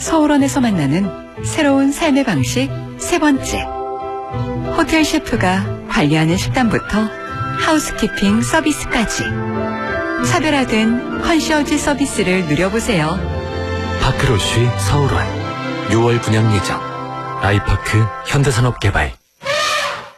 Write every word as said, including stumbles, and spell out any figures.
서울원에서 만나는 새로운 삶의 방식 세 번째. 호텔 셰프가 관리하는 식단부터 하우스키핑 서비스까지 차별화된 컨시어지 서비스를 누려보세요. 파크로쉬 서울원 유월 분양 예정. 아이파크 현대산업개발.